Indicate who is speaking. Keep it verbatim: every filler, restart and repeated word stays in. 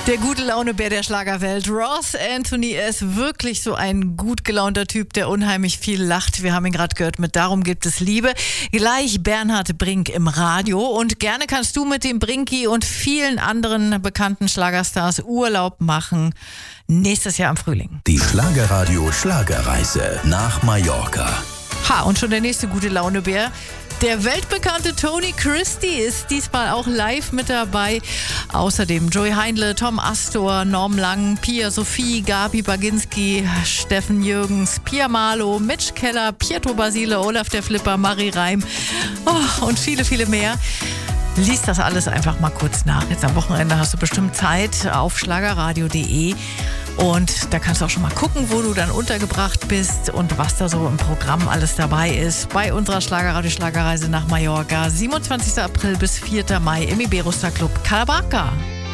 Speaker 1: Der gute Launebär der Schlagerwelt, Ross Anthony, ist wirklich so ein gut gelaunter Typ, der unheimlich viel lacht. Wir haben ihn gerade gehört mit Darum gibt es Liebe. Gleich Bernhard Brink im Radio. Und gerne kannst du mit dem Brinki und vielen anderen bekannten Schlagerstars Urlaub machen. Nächstes Jahr im Frühling.
Speaker 2: Die Schlagerradio Schlagerreise nach Mallorca.
Speaker 1: Ha, und schon der nächste gute Launebär. Der weltbekannte Tony Christie ist diesmal auch live mit dabei. Außerdem Joey Heindle, Tom Astor, Norm Lang, Pia Sophie, Gabi Baginski, Steffen Jürgens, Pia Marlow, Mitch Keller, Pietro Basile, Olaf der Flipper, Marie Reim oh, und viele, viele mehr. Lies das alles einfach mal kurz nach. Jetzt am Wochenende hast du bestimmt Zeit auf schlagerradio punkt de. Und da kannst du auch schon mal gucken, wo du dann untergebracht bist und was da so im Programm alles dabei ist. Bei unserer Schlagerradio-Schlagerreise nach Mallorca, siebenundzwanzigsten April bis vierten Mai im Iberostar Club Calabaca.